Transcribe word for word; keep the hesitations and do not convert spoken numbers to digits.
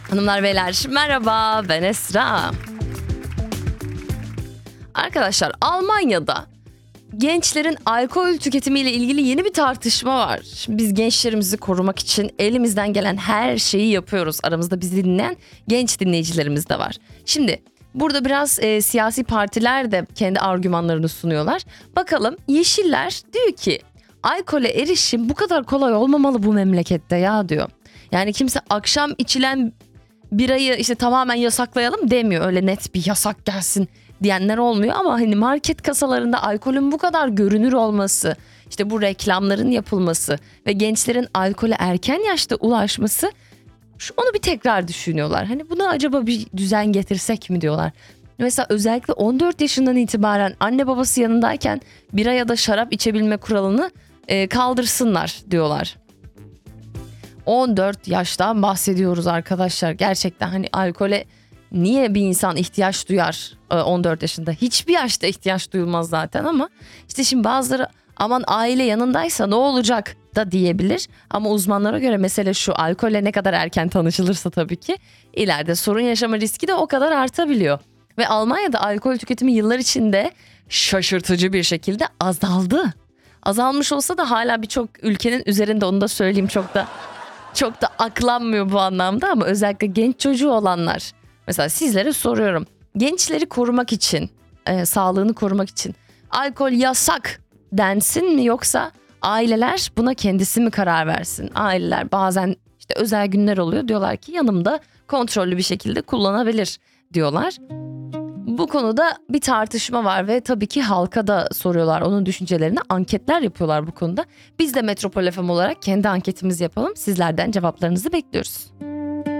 Hanımlar beyler merhaba, ben Esra. Arkadaşlar, Almanya'da gençlerin alkol tüketimiyle ilgili yeni bir tartışma var. Şimdi biz gençlerimizi korumak için elimizden gelen her şeyi yapıyoruz. Aramızda bizi dinleyen genç dinleyicilerimiz de var. Şimdi burada biraz e, siyasi partiler de kendi argümanlarını sunuyorlar. Bakalım, Yeşiller diyor ki alkole erişim bu kadar kolay olmamalı bu memlekette ya diyor. Yani kimse akşam içilen birayı işte tamamen yasaklayalım demiyor. Öyle net bir yasak gelsin diyenler olmuyor ama hani market kasalarında alkolün bu kadar görünür olması, işte bu reklamların yapılması ve gençlerin alkole erken yaşta ulaşması, onu bir tekrar düşünüyorlar. Hani buna acaba bir düzen getirsek mi diyorlar. Mesela özellikle on dört yaşından itibaren anne babası yanındayken bira ya da şarap içebilme kuralını e, kaldırsınlar diyorlar. on dört yaştan bahsediyoruz arkadaşlar. Gerçekten hani alkole niye bir insan ihtiyaç duyar on dört yaşında? Hiçbir yaşta ihtiyaç duyulmaz zaten ama işte şimdi bazıları aman aile yanındaysa ne olacak da diyebilir. Ama uzmanlara göre mesele şu: alkolle ne kadar erken tanışılırsa tabii ki ileride sorun yaşama riski de o kadar artabiliyor. Ve Almanya'da alkol tüketimi yıllar içinde şaşırtıcı bir şekilde azaldı. Azalmış olsa da hala birçok ülkenin üzerinde, onu da söyleyeyim, çok da çok da aklanmıyor bu anlamda ama özellikle genç çocuğu olanlar. Mesela sizlere soruyorum. Gençleri korumak için, e, sağlığını korumak için alkol yasak densin mi, yoksa aileler buna kendisi mi karar versin? Aileler bazen işte özel günler oluyor, diyorlar ki yanımda kontrollü bir şekilde kullanabilir diyorlar. Bu konuda bir tartışma var ve tabii ki halka da soruyorlar onun düşüncelerini, anketler yapıyorlar bu konuda. Biz de Metropol F M olarak kendi anketimizi yapalım. Sizlerden cevaplarınızı bekliyoruz.